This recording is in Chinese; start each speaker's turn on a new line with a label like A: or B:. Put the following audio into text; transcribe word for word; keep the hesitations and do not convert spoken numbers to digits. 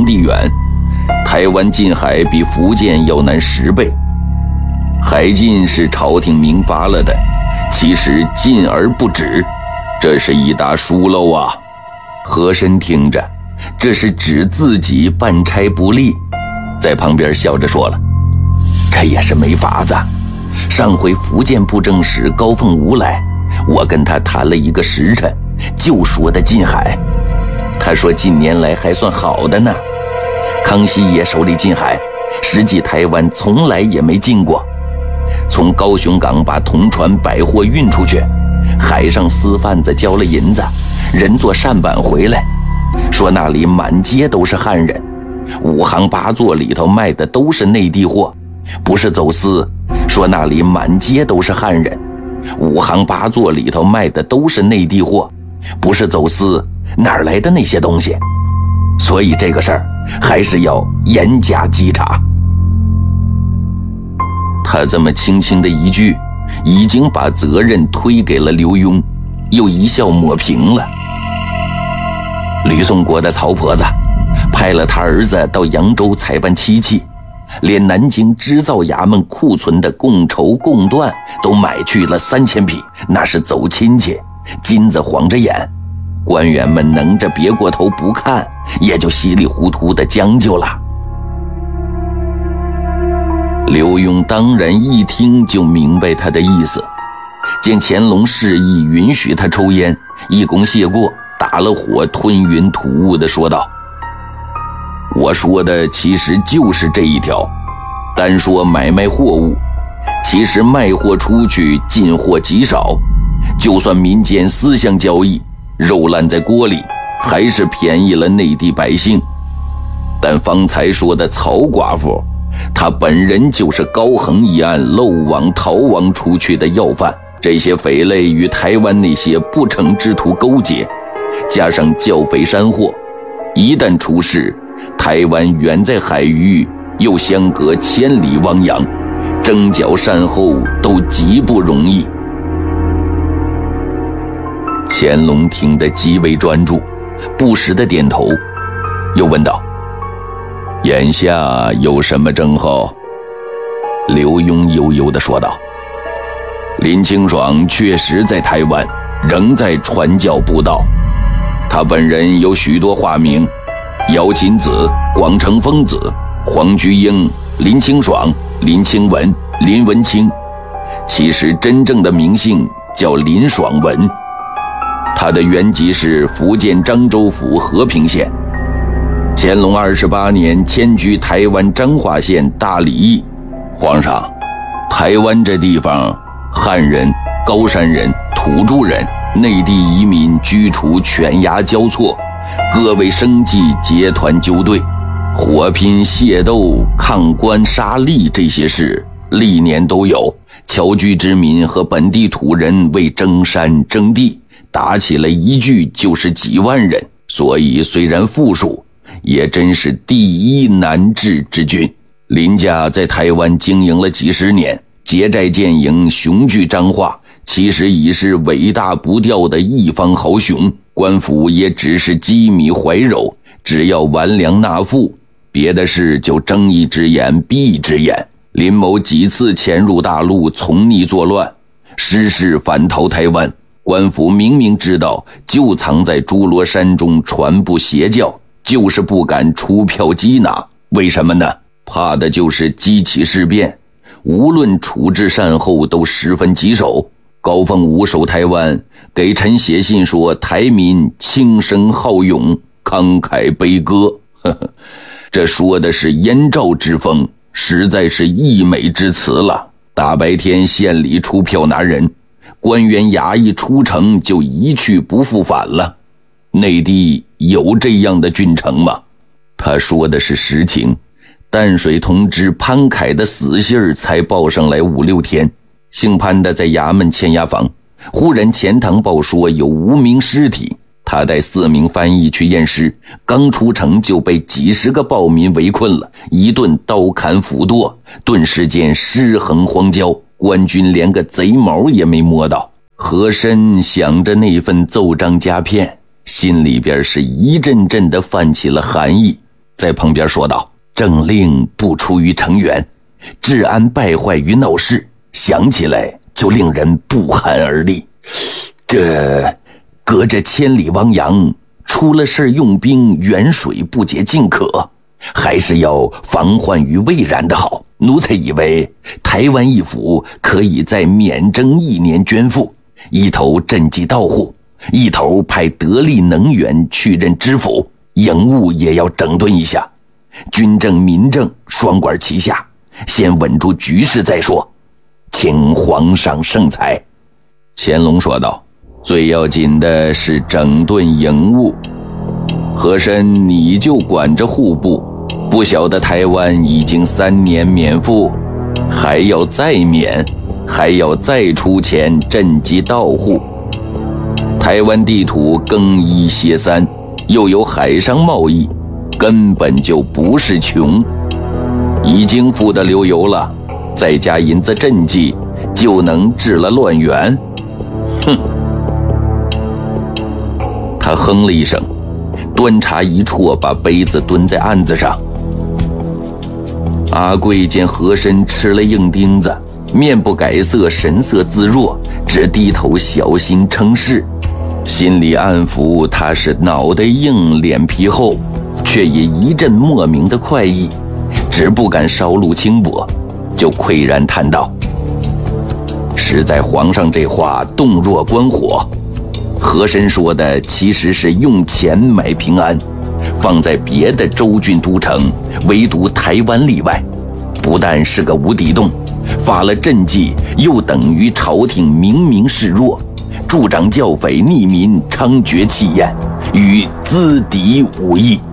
A: 地远，台湾近海比福建要难十倍。海禁是朝廷明发了的，其实禁而不止，这是一大疏漏啊。和珅听着，这是指自己办差不力，在旁边笑着说了，这也是没法子。上回福建布政使高凤吾来，我跟他谈了一个时辰，就说的禁海。他说近年来还算好的呢，康熙爷手里禁海，实际台湾从来也没禁过。从高雄港把铜船百货运出去，海上私贩子交了银子，人坐舢板回来，说那里满街都是汉人，五行八作里头卖的都是内地货，不是走私。说那里满街都是汉人，五行八作里头卖的都是内地货，不是走私，哪儿来的那些东西？所以这个事儿还是要严加稽查。他这么轻轻的一句，已经把责任推给了刘墉，又一笑抹平了。吕宋国的曹婆子派了他儿子到扬州采办漆器，连南京织造衙门库存的贡绸贡缎都买去了三千匹，那是走亲戚，金子晃着眼，官员们能着别过头不看，也就稀里糊涂的将就了。刘墉当然一听就明白他的意思，见乾隆示意允许他抽烟，一躬谢过，打了火，吞云吐雾地说道，我说的其实就是这一条，单说买卖货物，其实卖货出去进货极少，就算民间私相交易，肉烂在锅里，还是便宜了内地百姓。但方才说的曹寡妇，他本人就是高衡一案漏网逃亡出去的要犯，这些匪类与台湾那些不逞之徒勾结，加上剿匪山货，一旦出事，台湾远在海域，又相隔千里汪洋，征剿善后都极不容易。乾隆听得极为专注，不时地点头，又问道，眼下有什么症候？刘墉悠悠地说道，林清爽确实在台湾，仍在传教布道，他本人有许多化名，姚琴子、广成疯子、黄菊英、林清爽、林清文、林文清，其实真正的名姓叫林爽文。他的原籍是福建漳州府和平县，乾隆二十八年迁居台湾彰化县大里驿。皇上，台湾这地方，汉人、高山人、土著人、内地移民居处犬牙交错，各为生计结团纠对，火拼械斗、抗官杀吏这些事历年都有。侨居之民和本地土人为争山争地，打起了一句就是几万人，所以虽然富庶，也真是第一难治之郡。林家在台湾经营了几十年，结寨建营，雄踞彰化，其实已是伟大不掉的一方豪雄。官府也只是鸡米怀柔，只要完粮纳赋，别的事就睁一只眼闭一只眼。林某几次潜入大陆从逆作乱，失势反逃台湾，官府明明知道就藏在诸罗山中传播邪教，就是不敢出票缉拿。为什么呢？怕的就是激起事变，无论处置善后都十分棘手。高凤吾守台湾，给臣写信说台民轻声好勇，慷慨悲歌，呵呵，这说的是燕赵之风，实在是溢美之词了。大白天县里出票拿人，官员衙役出城就一去不复返了。内地有这样的郡城吗？他说的是实情。淡水同知潘凯的死信儿才报上来五六天，姓潘的在衙门签押房，忽然钱塘报说有无名尸体，他带四名翻译去验尸，刚出城就被几十个暴民围困了，一顿刀砍斧剁，顿时间尸横荒郊，官军连个贼毛也没摸到。和珅想着那份奏章夹片，心里边是一阵阵的泛起了寒意。 在旁边说道：“政令不出于成员，治安败坏于闹市，想起来就令人不寒而栗。这隔着千里汪洋，出了事用兵远水不解近渴，还是要防患于未然的好。奴才以为台湾一府可以在免征一年捐赋，一头赈济盗户，一头派得力能员去任知府，营务也要整顿一下，军政民政双管齐下，先稳住局势再说，请皇上圣裁。”乾隆说道：“最要紧的是整顿营务，和珅你就管着户部，不晓得台湾已经三年免赋，还要再免，还要再出钱赈济盗户。台湾地土更一歇三，又有海上贸易，根本就不是穷，已经付得流油了，再加银子赈济，就能治了乱源。哼！”他哼了一声，端茶一啜，把杯子蹲在案子上。阿贵见和珅吃了硬钉子，面不改色，神色自若，只低头小心称是，心里暗服他是脑袋硬脸皮厚，却也一阵莫名的快意，只不敢稍露轻薄，就喟然叹道：“实在皇上这话动若观火，和珅说的其实是用钱买平安，放在别的州郡都城，唯独台湾例外，不但是个无底洞，发了赈济又等于朝廷明明示弱，助长教匪逆民，猖獗气焰，与资敌无异。”